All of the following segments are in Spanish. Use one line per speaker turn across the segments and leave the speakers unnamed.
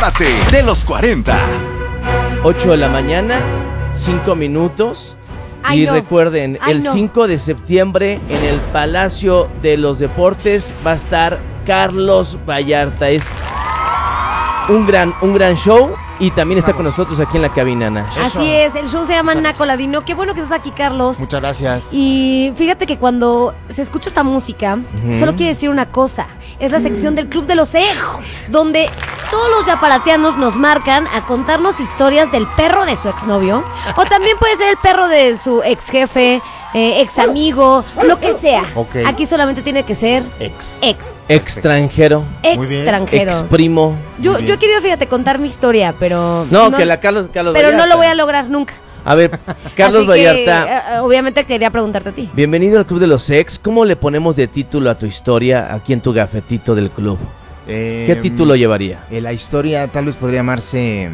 debate de los 40.
8 de la mañana, 5 minutos.
Ay,
y
no.
recuerden,
Ay,
el
no.
5 de septiembre en el Palacio de los Deportes va a estar Carlos Vallarta. Es un gran show. Y también está con nosotros aquí en la cabina, Nash.
Así es, el show se llama
Muchas
Naco
gracias.
Ladino. Qué bueno que estás aquí, Carlos.
Muchas gracias.
Y fíjate que cuando se escucha esta música, solo quiere decir una cosa. Es la sección del Club de los Ex, donde todos los yaparatianos nos marcan a contarnos historias del perro de su exnovio. O también puede ser el perro de su ex jefe, ex amigo, lo que sea.
Ok.
Aquí solamente tiene que ser
Ex.
Extranjero,
Muy bien.
Extranjero.
ex primo.
Yo he querido, fíjate, contar mi historia, pero...
No, que la Carlos
Pero
Vallarta.
no lo voy a lograr nunca.
A ver, Carlos
Así que,
Vallarta,
obviamente quería preguntarte a ti.
bienvenido al Club de los Ex. ¿Cómo le ponemos de título a tu historia aquí en tu gafetito del club? ¿Qué título llevaría?
La historia tal vez podría llamarse...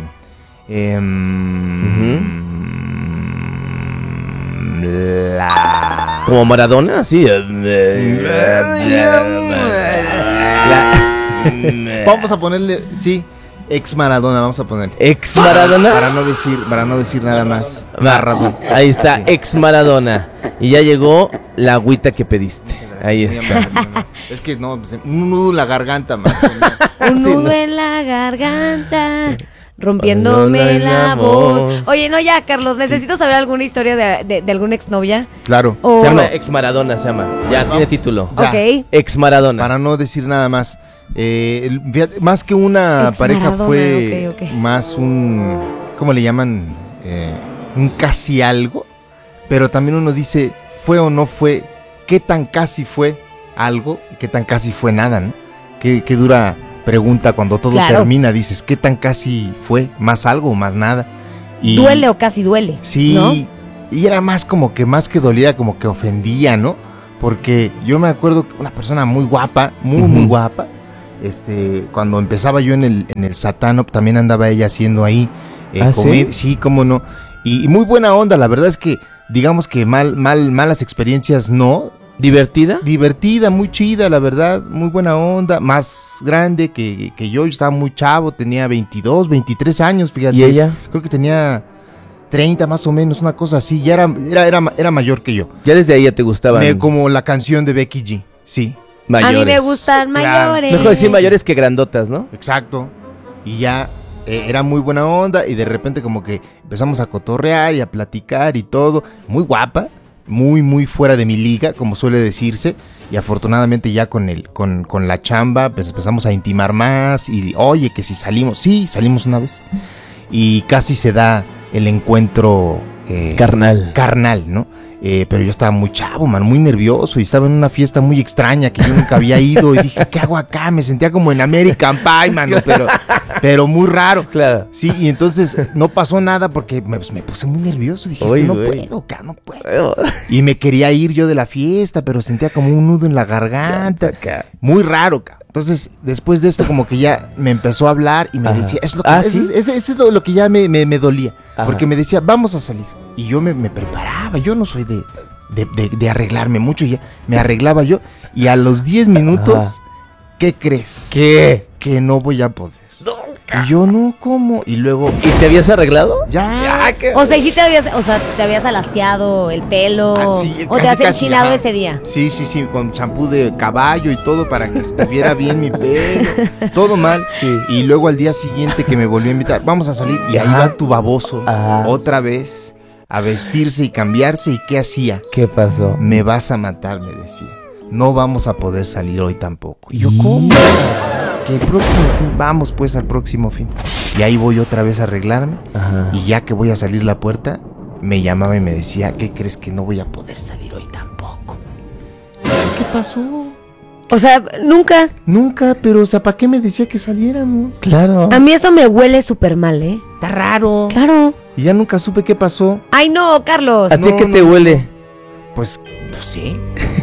La...
¿Como Maradona? Sí.
Vamos a ponerle... Sí, ex Maradona, vamos a ponerle.
¿Ex Maradona?
Para no decir nada más. Maradona.
Ahí está, ex Maradona. Y ya llegó la agüita que pediste. Ahí
Muy
está.
amable, muy amable. Es que no, pues, un nudo en la garganta, man.
Un
Sí,
nudo
no.
en la garganta, rompiéndome la voz. Oye, no, ya, Carlos, necesito saber alguna historia de alguna exnovia.
Claro.
O...
Se llama ex Maradona, se llama. Ya, tiene título.
Ya.
Ok.
Ex Maradona.
Para no decir nada más. Fíjate, más que una
Ex
pareja
Maradona,
fue
ok.
más un... ¿Cómo le llaman? Un casi algo. Pero también uno dice, ¿fue o no fue? ¿Qué tan casi fue algo? ¿Y qué tan casi fue nada, no? Qué dura pregunta cuando todo
Claro.
termina. Dices, ¿qué tan casi fue? ¿Más algo o más nada? Y
Duele o casi duele.
sí,
¿no?
y era más más que dolía, como que ofendía, ¿no? Porque yo me acuerdo que una persona muy guapa, muy guapa, cuando empezaba yo en el Satano, también andaba ella haciendo ahí
¿sí?
sí, cómo no, y muy buena onda, la verdad es que, digamos que malas experiencias no,
¿Divertida?
divertida, muy chida, la verdad, muy buena onda, más grande que yo estaba muy chavo, tenía 22, 23 años, fíjate.
¿Y ella?
Creo que tenía 30 más o menos, una cosa así, ya era mayor que yo.
Ya desde ahí ya te gustaban
Como la canción de Becky G, sí,
mayores.
A mí me gustan
Claro.
mayores.
Mejor decir mayores que grandotas, ¿no?
exacto, y ya era muy buena onda y de repente como que empezamos a cotorrear y a platicar y todo, muy guapa, muy fuera de mi liga, como suele decirse, y afortunadamente ya con la chamba pues empezamos a intimar más y oye, que si salimos una vez y casi se da el encuentro carnal, ¿no? Pero yo estaba muy chavo, man, muy nervioso y estaba en una fiesta muy extraña que yo nunca había ido y dije, ¿qué hago acá? Me sentía como en American Pie, mano, pero muy raro.
Claro.
Sí, y entonces no pasó nada porque me puse muy nervioso. Dije,
Uy,
no
güey.
puedo, acá no puedo. Y me quería ir yo de la fiesta, pero sentía como un nudo en la garganta. Muy raro, cabrón. Entonces, después de esto, como que ya me empezó a hablar y me
Ajá.
decía, es lo que,
¿sí?
ese es lo que ya me dolía.
Ajá.
Porque me decía, vamos a salir. Y yo me preparaba, yo no soy de arreglarme mucho, ya me arreglaba yo. Y a los 10 minutos, ¿qué crees?
¿Qué?
Que no voy a poder. Y yo no, ¿cómo? Y luego,
¿Y te habías arreglado?
ya.
O sea, ¿y si te habías alaciado el pelo?
Sí,
¿O te
casi,
has
casi,
enchinado
ajá.
ese día?
Sí, con champú de caballo y todo para que estuviera bien mi pelo. Todo mal.
Sí.
Y luego al día siguiente que me volvió a invitar, vamos a salir. Y ahí
Ajá.
va tu baboso
Ajá.
otra vez a vestirse y cambiarse. ¿Y qué hacía?
¿Qué pasó?
Me vas a matar, me decía. No vamos a poder salir hoy tampoco. Y yo, ¿cómo? Que el próximo fin, vamos pues al próximo fin. Y ahí voy otra vez a arreglarme.
Ajá.
Y ya que voy a salir la puerta, me llamaba y me decía, ¿qué crees que no voy a poder salir hoy tampoco? Y yo, ¿qué pasó?
O sea, nunca.
Nunca, pero o sea, ¿para qué me decía que saliéramos?
Claro.
A mí eso me huele súper mal, ¿eh?
Está raro.
Claro.
Y ya nunca supe qué pasó.
Ay, no, Carlos.
¿A ti
No,
qué te
no.
huele?
Pues, no sé.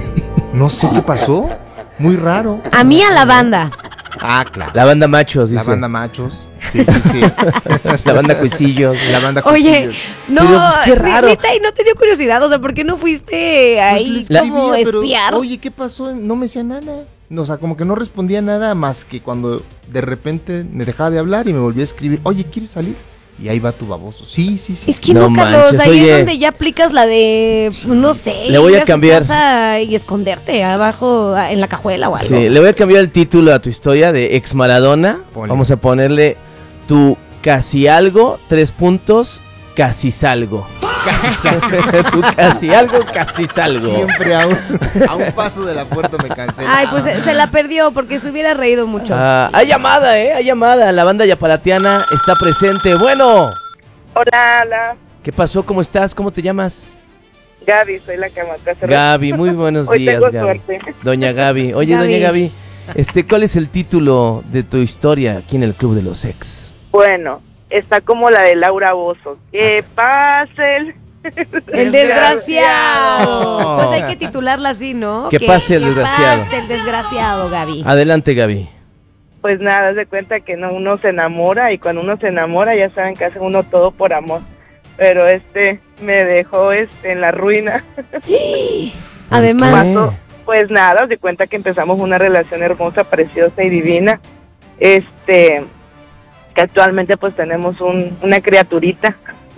No sé qué pasó. Muy raro.
A mí a la banda.
Ah, claro.
La banda machos, dice.
La banda machos. Sí, sí, sí.
La banda cuisillos.
La banda
Oye,
cuchillos.
no,
Pero, pues, qué raro.
neta, y no te dio curiosidad, o sea, ¿por qué no fuiste
Pues
ahí
le escribía,
como a
pero,
espiar?
oye, ¿qué pasó? No me decía nada. no, o sea, como que no respondía nada más que cuando de repente me dejaba de hablar y me volvía a escribir, oye, ¿quieres salir? Y ahí va tu baboso. Sí.
Es que
No
no, Carlos,
manches,
ahí
oye.
es donde ya aplicas la de, no sé,
Le voy a
ir su
cambiar.
casa y esconderte abajo en la cajuela o algo.
Sí, le voy a cambiar el título a tu historia de ex Maradona.
Ponle.
Vamos a ponerle tu casi algo, 3 puntos, casi salgo.
Casi salgo.
Tu casi algo, casi salgo.
Siempre a un paso de la puerta me cancela.
Ay, pues se la perdió porque se hubiera reído mucho.
Hay llamada, hay llamada. La banda yapalatiana está presente. Bueno,
Hola,
¿qué pasó? ¿Cómo estás? ¿Cómo te llamas?
Gaby, soy la que mató hace rato.
Gaby, muy buenos
Hoy
días,
tengo
Gaby.
suerte.
Doña Gaby. Oye,
Gaby.
doña Gaby, ¿cuál es el título de tu historia aquí en el Club de los Ex?
Bueno, está como la de Laura Bozzo. Que pase el...
El desgraciado. Pues hay que titularla así, ¿no?
Que pase el desgraciado.
Pase el desgraciado, Gaby.
Adelante, Gaby.
Pues nada, haz de cuenta que no, uno se enamora y cuando uno se enamora ya saben que hace uno todo por amor. Pero me dejó en la ruina.
Además,
Cuando, pues nada, haz de cuenta que empezamos una relación hermosa, preciosa y divina. Que actualmente pues tenemos una criaturita.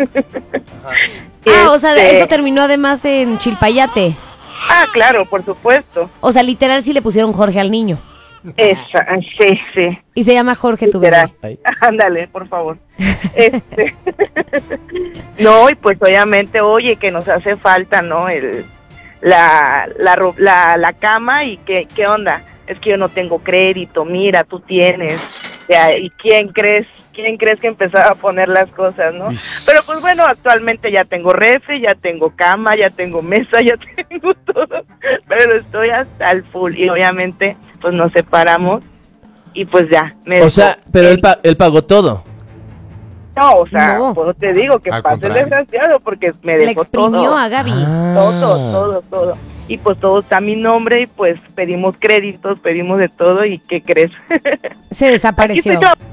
Y
o sea, eso terminó además en Chilpayate.
claro, por supuesto.
O sea, literal sí le pusieron Jorge al niño.
Sí.
Y se llama Jorge tu
Literal.
bebé.
Ay.
Ándale, por favor. No, y pues obviamente, oye, que nos hace falta, ¿no? La cama y ¿qué onda? Es que yo no tengo crédito, mira, tú tienes. Ya, ¿y quién crees que empezaba a poner las cosas, no? Pero pues bueno, actualmente ya tengo refri, ya tengo cama, ya tengo mesa, ya tengo todo, pero estoy hasta el full y obviamente pues nos separamos y pues ya.
O sea, pero él pagó todo.
No, o sea,
No.
pues te digo que
Al
pase el
contrario.
desgraciado porque me
Le
dejó
exprimió
todo.
a Gaby.
Todo. Y pues todo está a mi nombre y pues pedimos créditos, pedimos de todo y ¿qué crees?
Se
Aquí
desapareció.
estoy trabajando